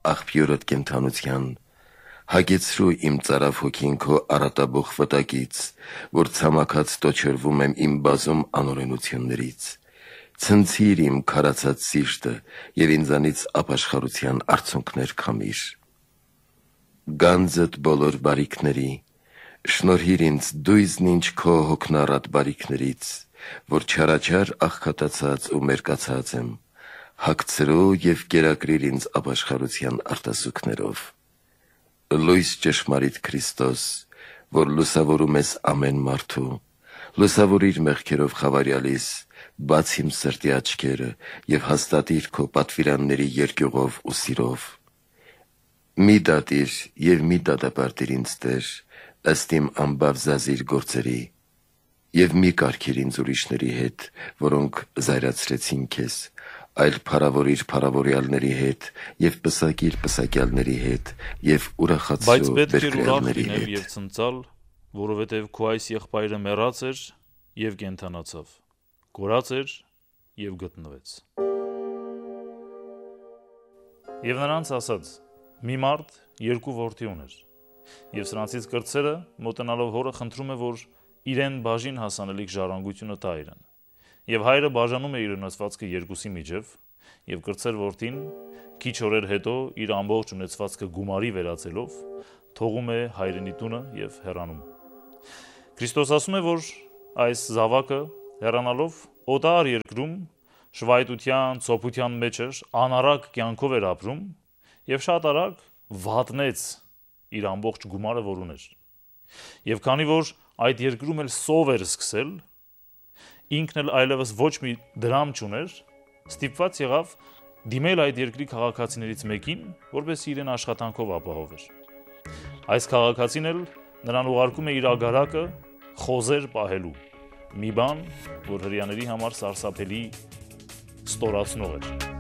աղբյուրդ կենթանության, հագեցրու իմ ծարավ հոգին քո առատաբող վտակից, որ ցամաքած տոչրվում եմ իմ բազում անօրենություններից, ցնցիր իմ քարացած սիրտը եւ ինձանից ապաշխարության արցունքներ քամիր։ Գանձդ բոլոր բարիքների, շնորհիր ինձ դույզն ինչ քո հոգնառատ բարիքներից, որ չարաչար աղքատացած ու մերկացած եմ, հագցրու եւ կերակրիր ինձ ապաշխարության արտասուքներով։ Լույս ճշմարիտ Քրիստոս, որ լուսավորում ես ամեն մարդու, լուսավորիր մեղքերով խավարյալիս, բաց իմ սրտի աչքերը եւ հաստատիր քո պատվիրանների երկյուղով ու սիրով։ Մի դատիր եւ մի դատապարտիր ինձ Տեր, ըստ իմ ամբավ զազիր գործերի, եւ մի կարգիր ինձ ուրիշների հետ, որոնք զայրացրեցին քեզ, այլ փառավորիր փառավորյալների հետ եւ պսակիր պսակյալների հետ եւ ուրախացրու բերկրյալների հետ։ Բայց պետք է ուրախ լինել եւ ցնծալ, որովհետեւ քո այս եղբայրը մեռած էր եւ կենթանացավ, կորած էր եւ գտնվեց։ Եվ նրանց ասաց. մի մարդ երկու որդի ուներ, եւ սրանցից կրտսերը մոտենալով հորը խնդրում է, որ իրեն բաժին հասանելիք ժառանգությունը տա իրեն։ Եվ հայրը բաժանում է իր ունեցվածքը երկուսի միջև, եւ կրտսեր որդին քիչ օրեր հետո իր ամբողջ ունեցվածքը գումարի վերածելով թողում է հայրենի տունը եւ հեռանում։ Քրիստոս ասում է, որ այս զավակը հեռանալով օտար երկրում շվայտության, ցոփության մեջ էր, անառակ կյանքով էր ապրում եւ շատ արագ վատնեց իր ամբողջ գումարը, որ ուներ։ Եվ քանի որ այդ երկրում էլ սով էր սկսել, ինքն էլ այլևս ոչ մի դրամ չուներ, ստիպված եղավ դիմել այդ երկրի քաղաքացիներից մեկին, որպեսզի իրեն աշխատանքով ապահովեր։ Այս քաղաքացին էլ նրան ուղարկում է իր ագարակը խոզեր պահելու, մի բան, որ հրեաների համար սարսափելի ստորացնող էր։